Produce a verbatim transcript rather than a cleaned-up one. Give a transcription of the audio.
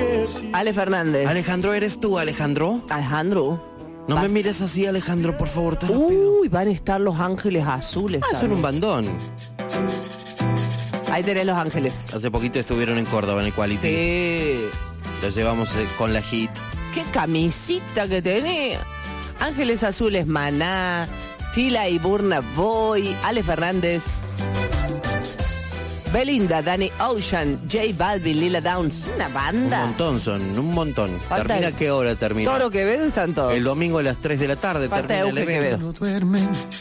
Ale Fernández. Alejandro, ¿eres tú, Alejandro? Alejandro. No Vas... me mires así, Alejandro, por favor, te lo pido. Uy, van a estar Los Ángeles Azules. Ah, son un bandón. Ahí tenés Los Ángeles. Hace poquito estuvieron en Córdoba, en el Quality. Sí. Los llevamos con la hit. Qué camisita que tenés. Ángeles Azules, Maná, Tila y Burna Boy, Ale Fernández, Belinda, Danny Ocean, J Balvin, Lila Downs. Una banda. Un montón son, un montón. Falta ¿Termina el... qué hora termina? Toro Quevedo están todos. El domingo a las tres de la tarde Falta termina el Euge evento. Quevedo. No duermen.